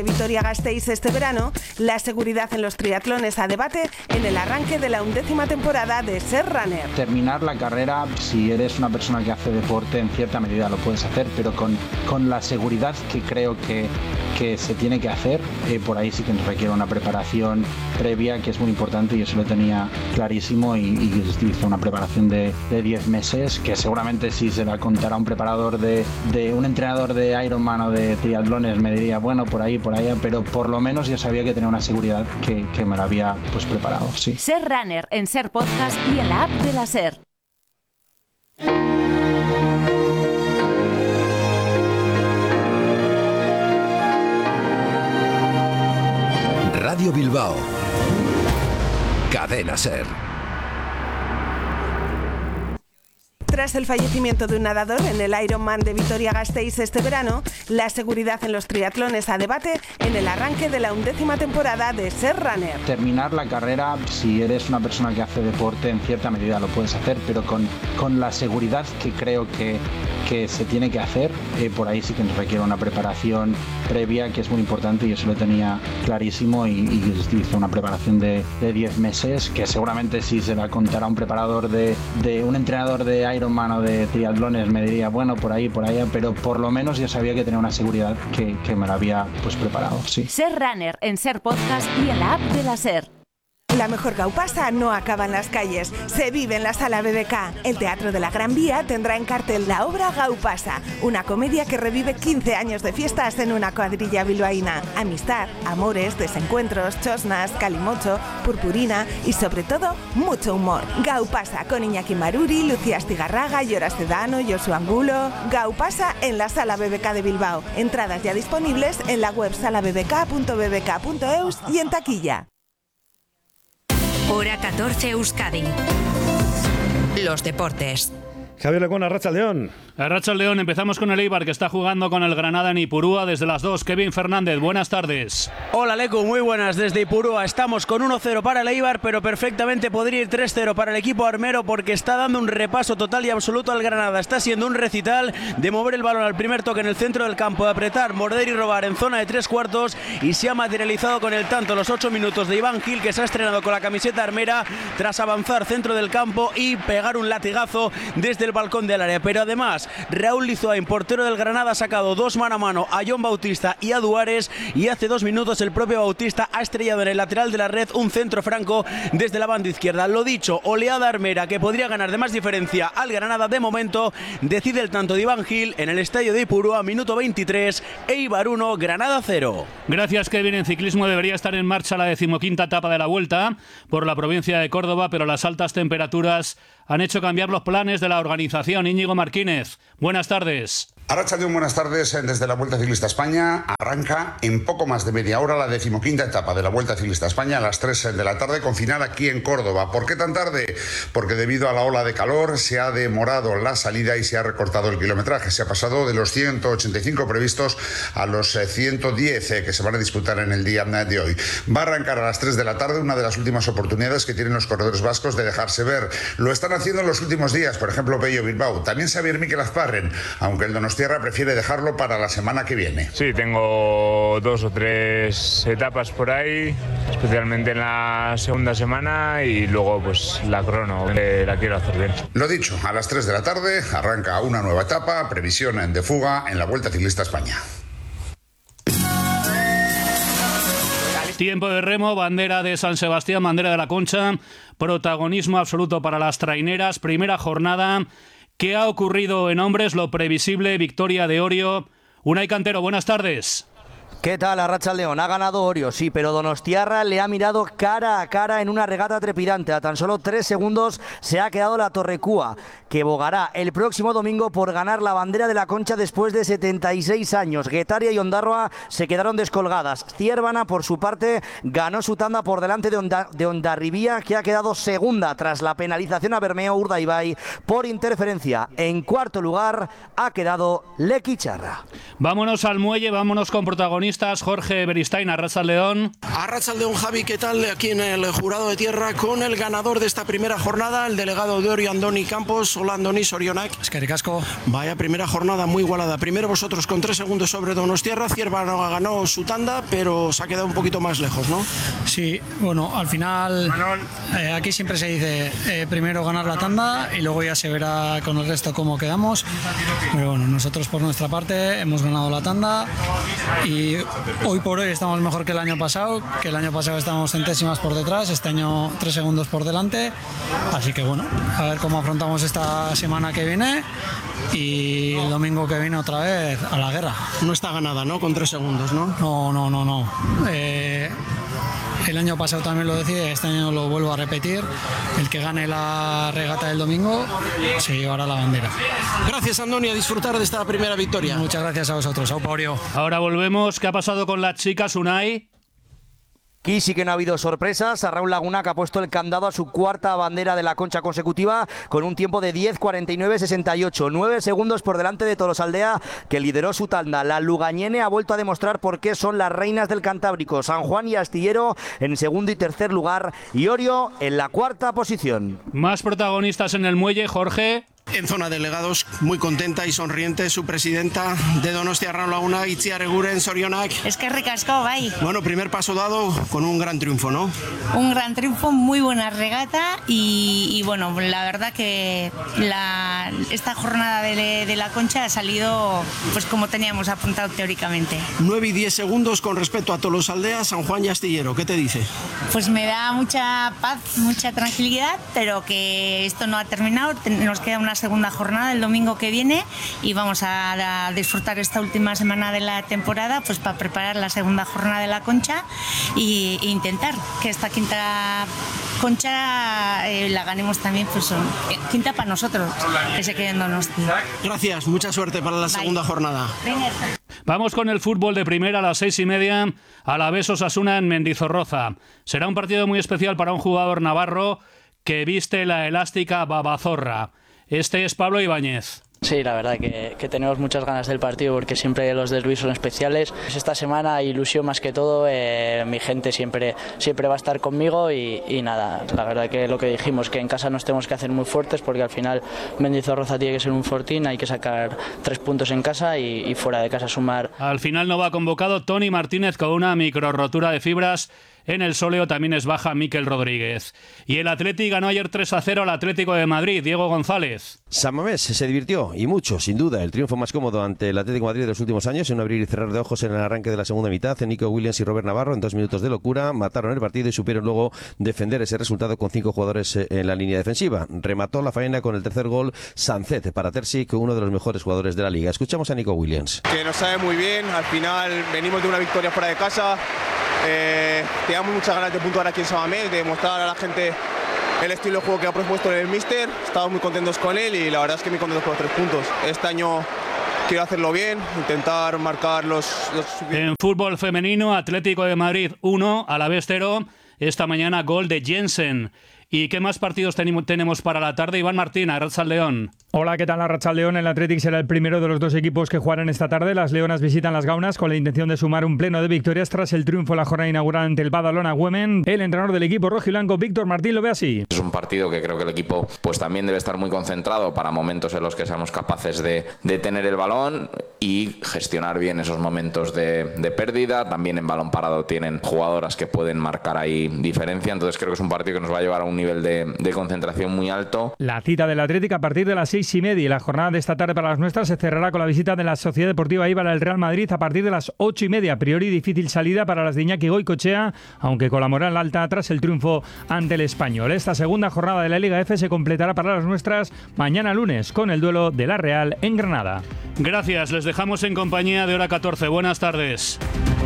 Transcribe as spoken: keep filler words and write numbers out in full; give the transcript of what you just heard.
Vitoria-Gasteiz este verano, la seguridad en los triatlones a debate en el arranque de la undécima temporada de Ser Runner. Terminar la carrera, si eres una persona que hace deporte, en cierta medida lo puedes hacer, pero con, con la seguridad que creo que, que se tiene que hacer, eh, por ahí sí que requiere una preparación previa que es muy importante, y eso lo tenía clarísimo, y, y hice una preparación de, de diez meses, que seguramente si se la contara un preparador de, de un entrenador de Ironman o de triatlones me diría, bueno, por ahí, por allá, pero por lo menos yo sabía que tenía una seguridad que, que me la había pues preparado, sí. Ser Runner en Ser Podcast y en la app de la Ser. Radio Bilbao. Cadena Ser. Tras el fallecimiento de un nadador en el Ironman de Vitoria-Gasteiz este verano, la seguridad en los triatlones a debate en el arranque de la undécima temporada de Ser Runner. Terminar la carrera, si eres una persona que hace deporte, en cierta medida lo puedes hacer, pero con, con la seguridad que creo que, que se tiene que hacer, eh, por ahí sí que requiere una preparación previa que es muy importante, y eso lo tenía clarísimo, y, y hice una preparación de, de diez meses, que seguramente si se la contara un preparador de, de un entrenador de Ironman o de triatlones me diría, bueno, por ahí, por allá, pero por lo menos yo sabía que tenía una seguridad que, que me la había pues preparado, sí. Ser Runner en Ser Podcast y en la app de la Ser. La mejor gaupasa no acaba en las calles, se vive en la Sala B B K. El Teatro de la Gran Vía tendrá en cartel la obra Gaupasa, una comedia que revive quince años de fiestas en una cuadrilla bilbaína. Amistad, amores, desencuentros, chosnas, calimocho, purpurina y sobre todo, mucho humor. Gaupasa con Iñaki Maruri, Lucía Astigarraga, Llora Sedano, Josu Angulo. Gaupasa en la Sala B B K de Bilbao. Entradas ya disponibles en la web sala b b k punto b b k punto e u s y en taquilla. Hora catorce Euskadi. Los deportes. Javier Lecona, Arratsaldeon. Arratsaldeon, empezamos con el Eibar, que está jugando con el Granada en Ipurúa desde las dos. Kevin Fernández, buenas tardes. Hola Lecu, muy buenas desde Ipurúa. Estamos con uno cero para el Eibar, pero perfectamente podría ir tres cero para el equipo armero, porque está dando un repaso total y absoluto al Granada. Está siendo un recital de mover el balón al primer toque en el centro del campo, de apretar, morder y robar en zona de tres cuartos, y se ha materializado con el tanto los ocho minutos de Iván Gil, que se ha estrenado con la camiseta armera tras avanzar centro del campo y pegar un latigazo desde el balcón del área. Pero además, Raúl Lizoain, portero del Granada, ha sacado dos mano a mano a Jon Bautista y a Duares, y hace dos minutos el propio Bautista ha estrellado en el lateral de la red un centro franco desde la banda izquierda. Lo dicho, oleada armera que podría ganar de más diferencia al Granada. De momento decide el tanto de Iván Gil en el estadio de Ipurúa, minuto veintitrés, Eibar uno, Granada cero. Gracias, Kevin. En ciclismo debería estar en marcha la decimoquinta etapa de la Vuelta por la provincia de Córdoba, pero las altas temperaturas han hecho cambiar los planes de la organización. Íñigo Martínez, buenas tardes. Arratsaldeon, buenas tardes. Desde la Vuelta Ciclista España arranca en poco más de media hora la decimoquinta etapa de la Vuelta Ciclista España a las tres de la tarde, con final aquí en Córdoba. ¿Por qué tan tarde? Porque debido a la ola de calor se ha demorado la salida y se ha recortado el kilometraje. Se ha pasado de los ciento ochenta y cinco previstos a los ciento diez que se van a disputar en el día de hoy. Va a arrancar a las tres de la tarde, una de las últimas oportunidades que tienen los corredores vascos de dejarse ver. Lo están haciendo en los últimos días, por ejemplo Pello Bilbao, también Xavier Mikel Azparren, aunque el Donostia prefiere dejarlo para la semana que viene. Sí, tengo dos o tres etapas por ahí, especialmente en la segunda semana, y luego pues la crono, eh, la quiero hacer bien. Lo dicho, a las tres de la tarde arranca una nueva etapa, previsión de fuga en la Vuelta Ciclista España. Tiempo de remo, bandera de San Sebastián, bandera de la Concha, protagonismo absoluto para las traineras, primera jornada. ¿Qué ha ocurrido en hombres? Lo previsible, victoria de Orio. Unai Cantero, buenas tardes. ¿Qué tal, Arratsaldeon? Ha ganado Orio, sí, pero Donostiarra le ha mirado cara a cara en una regata trepidante. A tan solo tres segundos se ha quedado la Torrecúa, que bogará el próximo domingo por ganar la bandera de la Concha después de setenta y seis años. Guetaria y Ondarroa se quedaron descolgadas. Ciervana, por su parte, ganó su tanda por delante de, Onda, de Hondarribía, que ha quedado segunda tras la penalización a Bermeo Urdaibai por interferencia. En cuarto lugar ha quedado Lequicharra. Vámonos al muelle, vámonos con protagonismo protagonistas. Jorge Beristain, Arratsaldeon. Arratsaldeon, Javi, ¿qué tal? Aquí en el Jurado de Tierra con el ganador de esta primera jornada, el delegado de Orio, Andoni Campos. Hola, Andoni, Sorionak. Eskerrik asko. Vaya primera jornada muy igualada. Primero vosotros con tres segundos sobre Donostiarra. Cierva ganó su tanda, pero se ha quedado un poquito más lejos, ¿no? Sí, bueno, al final eh, aquí siempre se dice eh, primero ganar la tanda y luego ya se verá con el resto cómo quedamos. Pero bueno, nosotros por nuestra parte hemos ganado la tanda y hoy por hoy estamos mejor que el año pasado, que el año pasado estábamos centésimas por detrás, este año tres segundos por delante, así que bueno, a ver cómo afrontamos esta semana que viene y el domingo que viene otra vez a la guerra. No está ganada, ¿no? Con tres segundos, ¿no? No, no, no, no. Eh, el año pasado también lo decía, este año lo vuelvo a repetir, el que gane la regata del domingo se llevará la bandera. Gracias, Andoni, a disfrutar de esta primera victoria. Muchas gracias a vosotros. Aupa Orio. Ahora volvemos. ¿Qué ha pasado con las chicas, Unai? Aquí sí que no ha habido sorpresas. A Raúl Laguna, que ha puesto el candado a su cuarta bandera de la Concha consecutiva con un tiempo de diez cuarenta y nueve sesenta y ocho. nueve segundos por delante de Tolosaldea, que lideró su tanda. La lugañene ha vuelto a demostrar por qué son las reinas del Cantábrico. San Juan y Astillero en segundo y tercer lugar y Orio en la cuarta posición. Más protagonistas en el muelle, Jorge. En zona de delegados, muy contenta y sonriente su presidenta de Donostiarra Laguna, Itziar Eguren, Sorionak. Eskerrik asko, bai. Bueno, primer paso dado con un gran triunfo, ¿no? Un gran triunfo, muy buena regata y, y bueno, la verdad que la, esta jornada de, de la Concha ha salido pues como teníamos apuntado teóricamente. nueve y diez segundos con respecto a Tolosaldea, San Juan y Astillero. ¿Qué te dice? Pues me da mucha paz, mucha tranquilidad, pero que esto no ha terminado. Nos queda una segunda jornada el domingo que viene y vamos a, a disfrutar esta última semana de la temporada pues para preparar la segunda jornada de la Concha y, e intentar que esta quinta Concha eh, la ganemos también, pues eh, quinta para nosotros, que se queden Donosti. Gracias, mucha suerte para la Bye. segunda jornada. Venga. Vamos con el fútbol de primera a las seis y media. Alavés Osasuna en Mendizorroza. Será un partido muy especial para un jugador navarro que viste la elástica babazorra. Este es Pablo Ibáñez. Sí, la verdad que, que tenemos muchas ganas del partido porque siempre los derbis son especiales. Esta semana ilusión más que todo, eh, mi gente siempre, siempre va a estar conmigo y, y nada, la verdad que lo que dijimos, que en casa nos tenemos que hacer muy fuertes porque al final Mendizorroza tiene que ser un fortín, hay que sacar tres puntos en casa y, y fuera de casa sumar. Al final no va convocado Toni Martínez con una micro rotura de fibras. En el sóleo también es baja Mikel Rodríguez. Y el Atleti ganó ayer tres a cero al Atlético de Madrid. Diego González. San Mamés se divirtió y mucho, sin duda. El triunfo más cómodo ante el Atlético de Madrid de los últimos años, en un abrir y cerrar de ojos en el arranque de la segunda mitad. Nico Williams y Robert Navarro, en dos minutos de locura, mataron el partido y supieron luego defender ese resultado con cinco jugadores en la línea defensiva. Remató la faena con el tercer gol Sancet para Terzic, uno de los mejores jugadores de la liga. Escuchamos a Nico Williams. Que nos sabe muy bien. Al final venimos de una victoria fuera de casa. Eh, teníamos muchas ganas de puntuar aquí en San Mamés, de mostrar a la gente el estilo de juego que ha propuesto el míster. Estamos muy contentos con él y la verdad es que muy contentos con los tres puntos. Este año quiero hacerlo bien, intentar marcar los... los... En fútbol femenino, Atlético de Madrid uno, Alavés cero. Esta mañana gol de Jensen. ¿Y qué más partidos tenemos para la tarde? Iván Martín, Arratsaldeon. Hola, ¿qué tal? Arratsaldeon. El Athletic será el primero de los dos equipos que jugarán esta tarde. Las Leonas visitan las Gaunas con la intención de sumar un pleno de victorias tras el triunfo en la jornada inaugural ante el Badalona Women. El entrenador del equipo rojiblanco, Víctor Martín, lo ve así. Es un partido que creo que el equipo pues también debe estar muy concentrado para momentos en los que seamos capaces de, de tener el balón y gestionar bien esos momentos de, de pérdida. También en balón parado tienen jugadoras que pueden marcar ahí diferencia. Entonces creo que es un partido que nos va a llevar a un nivel de, de concentración muy alto. La cita del Athletic a partir de las seis y media y la jornada de esta tarde para las nuestras se cerrará con la visita de la Sociedad Deportiva Eibar al Real Madrid a partir de las ocho y media. A priori difícil salida para las de Iñaki Goicoechea, aunque con la moral alta tras el triunfo ante el Español. Esta segunda jornada de la Liga F se completará para las nuestras mañana lunes con el duelo de la Real en Granada. Gracias, les dejamos en compañía de Hora catorce. Buenas tardes.